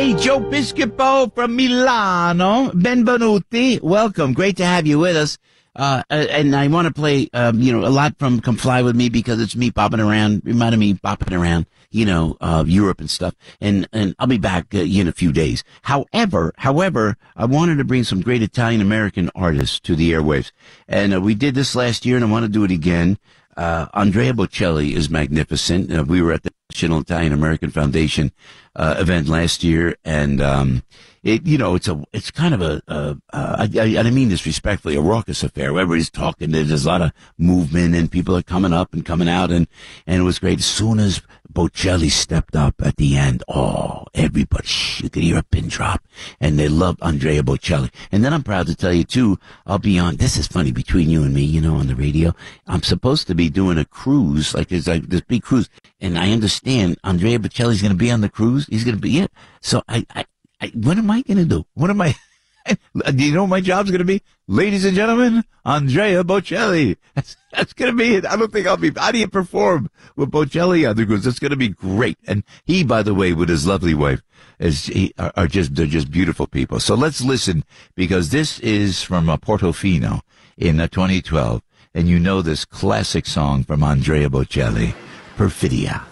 Hey, Joe Piscopo from Milano. Benvenuti. Welcome. Great to have you with us. And I want to play, a lot from Come Fly With Me because it's me bopping around, reminding me bopping around, Europe and stuff. And I'll be back in a few days. However, I wanted to bring some great Italian-American artists to the airwaves. And we did this last year and I want to do it again. Andrea Bocelli is magnificent. We were at the National Italian American Foundation event last year, and it's kind of I mean this respectfully, a raucous affair. Everybody's talking. There's a lot of movement, and people are coming up and coming out, and it was great. As soon as Bocelli stepped up at the end, everybody, you could hear a pin drop, and they loved Andrea Bocelli. And then I'm proud to tell you too, I'll be on, this is funny between you and me, on the radio. I'm supposed to be doing a cruise, it's like this big cruise, and I understand Andrea Bocelli's going to be on the cruise. He's going to be it. So what am I going to do? Do you know what my job's going to be? Ladies and gentlemen, Andrea Bocelli. That's going to be it. I don't think how do you perform with Bocelli on the cruise? It's going to be great. And he, by the way, with his lovely wife, they're just beautiful people. So let's listen, because this is from Portofino in 2012. And you know this classic song from Andrea Bocelli, Perfidia.